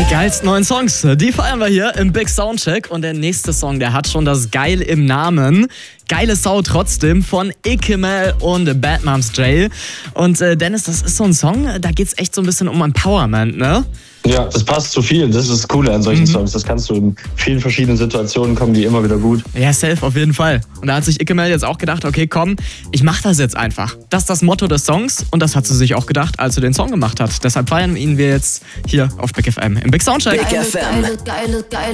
Die geilsten neuen Songs, die feiern wir hier im Big Soundcheck. Und der nächste Song, der hat schon das Geil im Namen. Geile Sau trotzdem von Ikemel und Bad Moms Jail. Und Dennis, das ist so ein Song, da geht's echt so ein bisschen um Empowerment, ne? Ja, das passt zu viel. Das ist das Coole an solchen Songs. Das kannst du in vielen verschiedenen Situationen, kommen die immer wieder gut. Ja, safe, auf jeden Fall. Und da hat sich Ikemel jetzt auch gedacht, okay, komm, ich mach das jetzt einfach. Das ist das Motto des Songs und das hat sie sich auch gedacht, als sie den Song gemacht hat. Deshalb feiern ihn wir jetzt hier auf Big FM im Big Soundcheck. Big FM. Geile